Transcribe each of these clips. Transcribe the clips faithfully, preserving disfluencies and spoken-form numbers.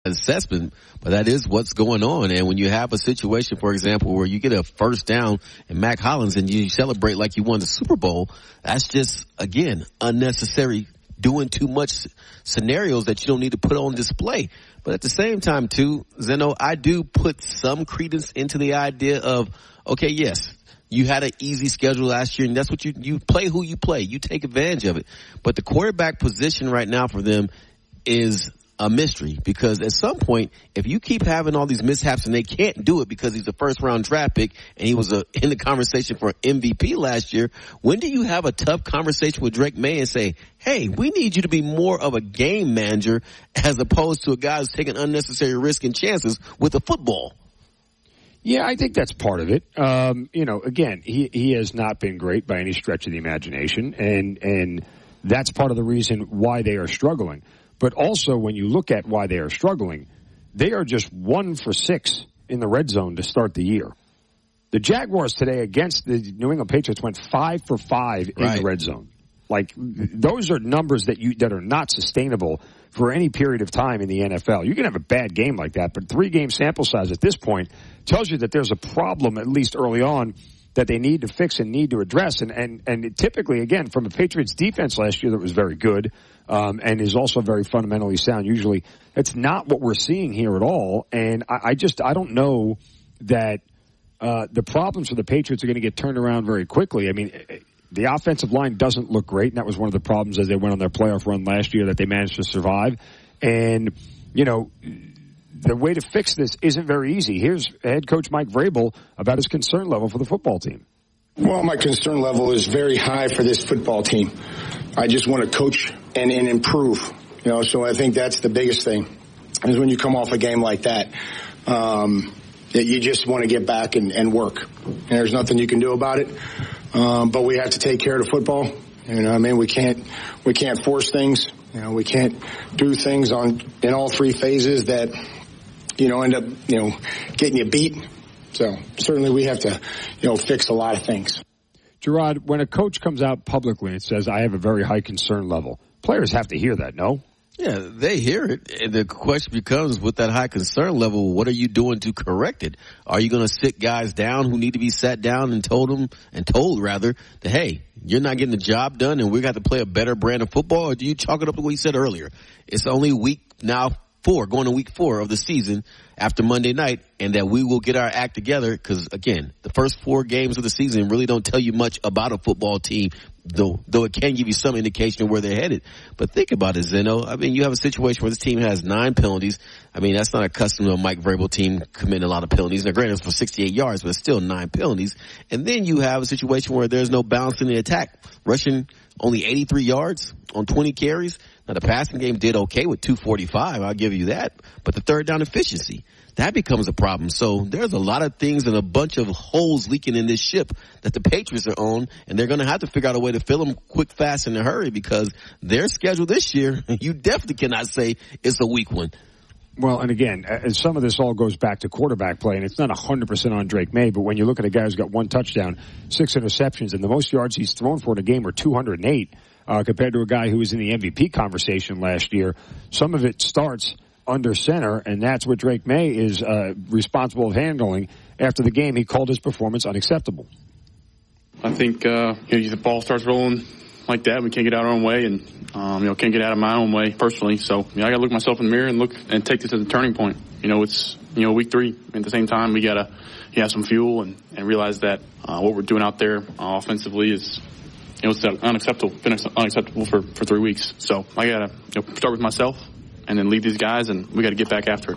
assessment, but that is what's going on. And when you have a situation, for example, where you get a first down in Mack Hollins and you celebrate like you won the Super Bowl, that's just, again, unnecessary, doing too much scenarios that you don't need to put on display. But at the same time, too, Zeno, I do put some credence into the idea of, okay, yes, you had an easy schedule last year, and that's what you, you play who you play. You take advantage of it. But the quarterback position right now for them is a mystery, because at some point, if you keep having all these mishaps and they can't do it because he's a first round draft pick and he was a, in the conversation for M V P last year, when do you have a tough conversation with Drake May and say, hey, we need you to be more of a game manager as opposed to a guy who's taking unnecessary risk and chances with a football? Yeah, I think that's part of it. Um, you know, again, he, he has not been great by any stretch of the imagination, and, and that's part of the reason why they are struggling. But also, when you look at why they are struggling, they are just one for six in the red zone to start the year. The Jaguars today against the New England Patriots went five for five in right. the red zone. Like, those are numbers that you that are not sustainable for any period of time in the N F L. You can have a bad game like that, but three-game sample size at this point tells you that there's a problem, at least early on, that they need to fix and need to address. And, and, and typically, again, from a Patriots defense last year that was very good, um, and is also very fundamentally sound, usually it's not what we're seeing here at all. And I, I just, I don't know that uh, the problems for the Patriots are going to get turned around very quickly. I mean, the offensive line doesn't look great, and that was one of the problems as they went on their playoff run last year that they managed to survive. And, you know, the way to fix this isn't very easy. Here's head coach Mike Vrabel about his concern level for the football team. Well, my concern level is very high for this football team. I just want to coach and, and improve. You know, so I think that's the biggest thing, is when you come off a game like that, um, that you just want to get back and, and work. And there's nothing you can do about it. Um, but we have to take care of the football. You know, I mean, we can't we can't force things. You know, we can't do things on in all three phases that, you know, end up, you know, getting you beat. So certainly we have to, you know, fix a lot of things. Gerard, when a coach comes out publicly and says, I have a very high concern level, players have to hear that, no? Yeah, they hear it. And the question becomes, with that high concern level, what are you doing to correct it? Are you going to sit guys down who need to be sat down and told them, and told rather, that, hey, you're not getting the job done and we got to play a better brand of football? Or do you chalk it up to what you said earlier? It's only week now four, going to week four of the season after Monday night, and that we will get our act together, because, again, the first four games of the season really don't tell you much about a football team, though though it can give you some indication of where they're headed. But think about it, Zeno. I mean, you have a situation where this team has nine penalties. I mean, that's not a custom to a Mike Vrabel team committing a lot of penalties. Now, granted, it's for sixty-eight yards, but it's still nine penalties. And then you have a situation where there's no balance in the attack, rushing only eighty-three yards on twenty carries. Now, the passing game did okay with two forty-five. I'll give you that. But the third down efficiency, that becomes a problem. So there's a lot of things and a bunch of holes leaking in this ship that the Patriots are on, and they're going to have to figure out a way to fill them quick, fast, in a hurry, because their schedule this year, you definitely cannot say it's a weak one. Well, and again, some of this all goes back to quarterback play, and it's not one hundred percent on Drake May, but when you look at a guy who's got one touchdown, six interceptions, and the most yards he's thrown for in a game are two hundred eight, uh, compared to a guy who was in the M V P conversation last year, some of it starts under center, and that's what Drake May is uh, responsible of handling. After the game, he called his performance unacceptable. I think uh, you know, the ball starts rolling like that, we can't get out our own way, and um, you know, can't get out of my own way personally. So you know, I got to look myself in the mirror and look and take this as a turning point. You know, it's you know week three. At the same time, we got to you have some fuel and, and realize that uh, what we're doing out there uh, offensively is you know it's unacceptable. Been unacceptable for, for three weeks. So I got to you know, start with myself and then lead these guys, and we got to get back after it.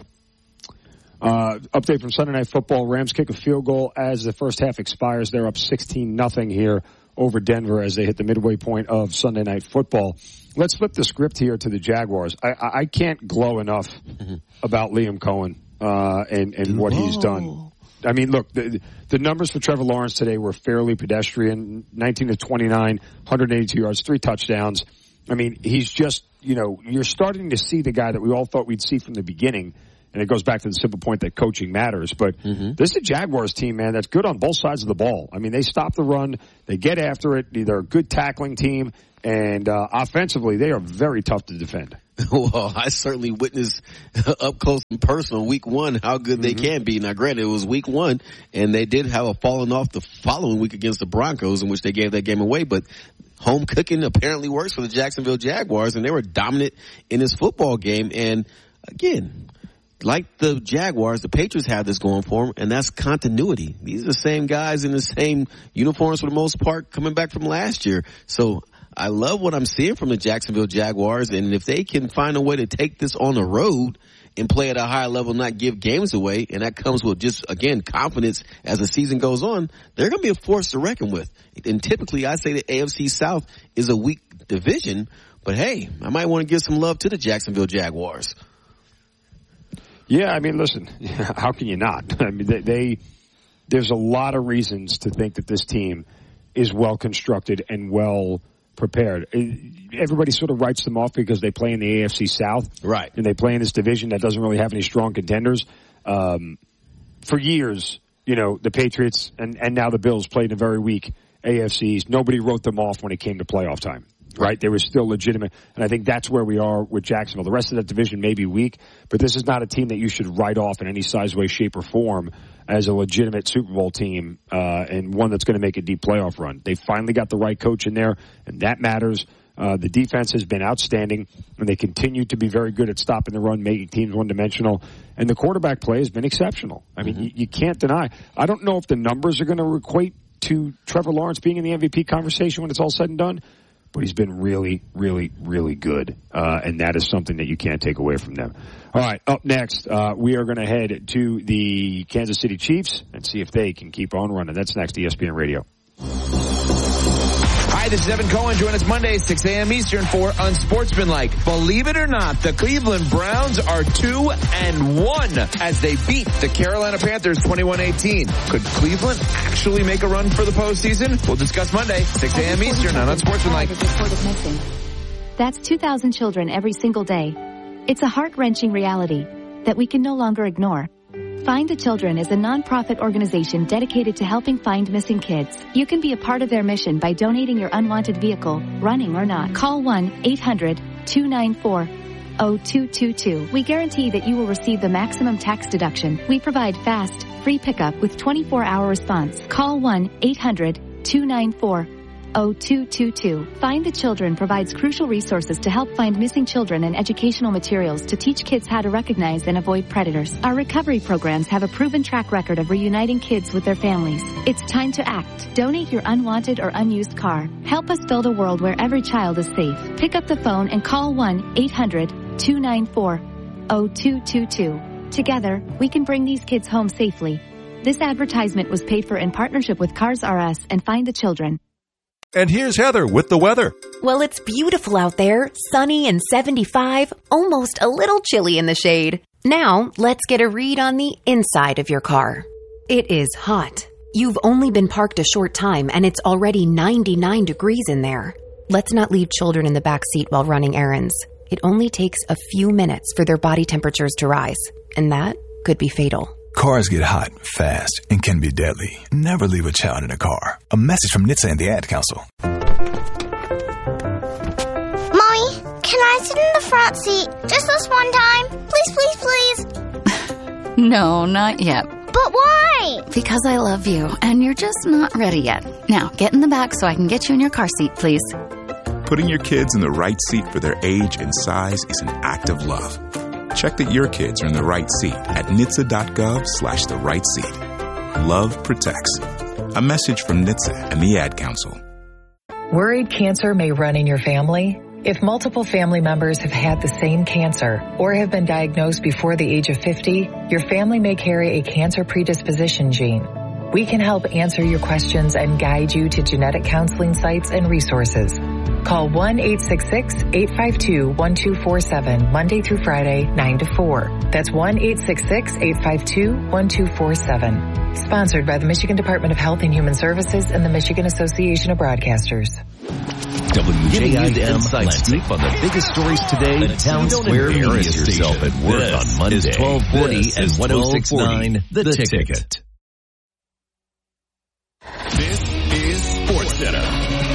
Uh, update from Sunday Night Football. Rams kick a field goal as the first half expires. They're up sixteen nothing here over Denver as they hit the midway point of Sunday Night Football. Let's flip the script here to the Jaguars. I, I can't glow enough mm-hmm. about Liam Cohen uh, and, and what he's done. I mean, look, the, the numbers for Trevor Lawrence today were fairly pedestrian. nineteen to twenty-nine, one hundred eighty-two yards, three touchdowns. I mean, he's just, you know, you're starting to see the guy that we all thought we'd see from the beginning. And it goes back to the simple point that coaching matters. But mm-hmm. this is a Jaguars team, man, that's good on both sides of the ball. I mean, they stop the run. They get after it. They're a good tackling team. And uh, offensively, they are very tough to defend. Well, I certainly witnessed up close and personal week one how good they mm-hmm. can be. Now, granted, it was week one, and they did have a falling off the following week against the Broncos in which they gave that game away. But home cooking apparently works for the Jacksonville Jaguars, and they were dominant in this football game. And, again, like the Jaguars, the Patriots have this going for them, and that's continuity. These are the same guys in the same uniforms for the most part coming back from last year. So I love what I'm seeing from the Jacksonville Jaguars, and if they can find a way to take this on the road and play at a higher level, not give games away, and that comes with just, again, confidence as the season goes on, they're going to be a force to reckon with. And typically, I say the A F C South is a weak division, but hey, I might want to give some love to the Jacksonville Jaguars. Yeah, I mean, listen, how can you not? I mean, they, they there's a lot of reasons to think that this team is well constructed and well prepared. Everybody sort of writes them off because they play in the A F C South. Right. And they play in this division that doesn't really have any strong contenders. Um, for years, you know, the Patriots and, and now the Bills played in a very weak A F Cs. Nobody wrote them off when it came to playoff time. Right? They were still legitimate. And I think that's where we are with Jacksonville. The rest of that division may be weak, but this is not a team that you should write off in any size, way, shape, or form as a legitimate Super Bowl team, uh, and one that's going to make a deep playoff run. They finally got the right coach in there, and that matters. Uh, the defense has been outstanding, and they continue to be very good at stopping the run, making teams one-dimensional. And the quarterback play has been exceptional. I mean, mm-hmm. you, you can't deny. I don't know if the numbers are going to equate to Trevor Lawrence being in the M V P conversation when it's all said and done, but he's been really, really, really good, uh, and that is something that you can't take away from them. All right, up next, uh, we are going to head to the Kansas City Chiefs and see if they can keep on running. That's next, E S P N Radio. Hi, this is Evan Cohen. Join us Monday, six a.m. Eastern for Unsportsmanlike. Believe it or not, the Cleveland Browns are two and one as they beat the Carolina Panthers twenty-one eighteen. Could Cleveland actually make a run for the postseason? We'll discuss Monday, six a.m. Eastern on Unsportsmanlike. That's two thousand children every single day. It's a heart-wrenching reality that we can no longer ignore. Find the Children is a non-profit organization dedicated to helping find missing kids. You can be a part of their mission by donating your unwanted vehicle, running or not. Call one eight hundred two nine four oh two two two. We guarantee that you will receive the maximum tax deduction. We provide fast, free pickup with twenty-four hour response. Call one eight hundred two nine four oh two two two. Find the Children provides crucial resources to help find missing children and educational materials to teach kids how to recognize and avoid predators. Our recovery programs have a proven track record of reuniting kids with their families. It's time to act. Donate your unwanted or unused car. Help us build a world where every child is safe. Pick up the phone and call one eight hundred two nine four oh two two two. Together, we can bring these kids home safely. This advertisement was paid for in partnership with Cars R Us and Find the Children. And here's Heather with the weather. Well, it's beautiful out there, sunny and seventy-five, almost a little chilly in the shade. Now, let's get a read on the inside of your car. It is hot. You've only been parked a short time and it's already ninety-nine degrees in there. Let's not leave children in the back seat while running errands. It only takes a few minutes for their body temperatures to rise, and that could be fatal. Cars get hot, fast, and can be deadly. Never leave a child in a car. A message from N H T S A and the Ad Council. Mommy, can I sit in the front seat just this one time? Please, please, please. No, not yet. But why? Because I love you, and you're just not ready yet. Now, get in the back so I can get you in your car seat, please. Putting your kids in the right seat for their age and size is an act of love. Check that your kids are in the right seat at N H T S A dot gov slash the right seat. Love protects. A message from N H T S A and the Ad Council. Worried cancer may run in your family? If multiple family members have had the same cancer or have been diagnosed before the age of fifty, your family may carry a cancer predisposition gene. We can help answer your questions and guide you to genetic counseling sites and resources. Call one eight six six, eight five two, one two four seven Monday through Friday, nine to four. That's one eight six six, eight five two, one two four seven. Sponsored by the Michigan Department of Health and Human Services and the Michigan Association of Broadcasters. W J I M insights deep on the biggest stories today. The Town Square Media yourself at work this on Monday. Is twelve forty this and one oh six point nine The, the ticket. ticket. This is Sports Center.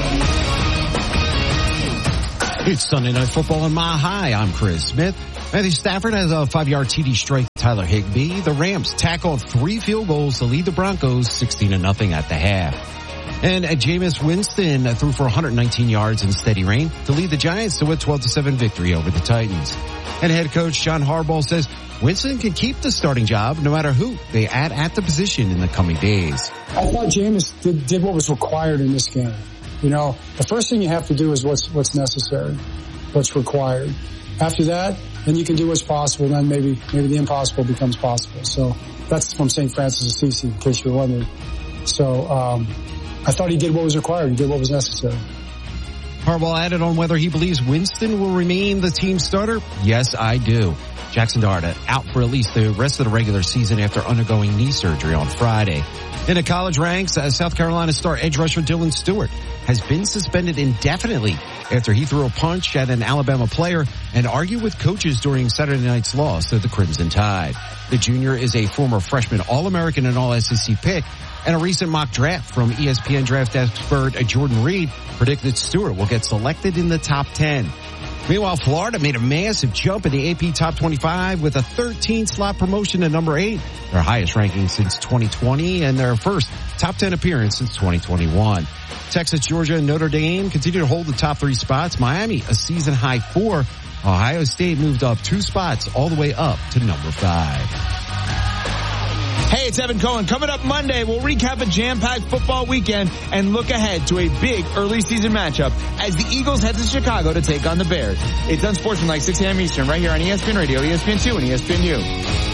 It's Sunday Night Football in Mile High. I'm Chris Smith. Matthew Stafford has a five-yard T D strike to Tyler Higbee. The Rams tack on three field goals to lead the Broncos sixteen to nothing at the half. And Jameis Winston threw for one hundred nineteen yards in steady rain to lead the Giants to a twelve to seven victory over the Titans. And head coach John Harbaugh says Winston can keep the starting job no matter who they add at the position in the coming days. I thought Jameis did, did what was required in this game. You know, the first thing you have to do is what's what's necessary, what's required. After that, then you can do what's possible. Then maybe maybe the impossible becomes possible. So that's from Saint Francis of Assisi, in case you're wondering. So um, I thought he did what was required. He did what was necessary. Harbaugh added on whether he believes Winston will remain the team starter. Yes, I do. Jackson Dart out for at least the rest of the regular season after undergoing knee surgery on Friday. In the college ranks, uh, South Carolina star edge rusher Dylan Stewart has been suspended indefinitely after he threw a punch at an Alabama player and argued with coaches during Saturday night's loss to the Crimson Tide. The junior is a former freshman All-American and All-S E C pick, and a recent mock draft from E S P N draft expert Jordan Reed predicted Stewart will get selected in the top ten. Meanwhile, Florida made a massive jump in the A P Top twenty-five with a thirteen slot promotion to number eight, their highest ranking since twenty twenty and their first top ten appearance since twenty twenty-one. Texas, Georgia, and Notre Dame continue to hold the top three spots. Miami, a season high four. Ohio State moved up two spots all the way up to number five. Hey, it's Evan Cohen. Coming up Monday, we'll recap a jam-packed football weekend and look ahead to a big early season matchup as the Eagles head to Chicago to take on the Bears. It's Unsportsmanlike, six a.m. Eastern, right here on E S P N Radio, E S P N two, and E S P N U.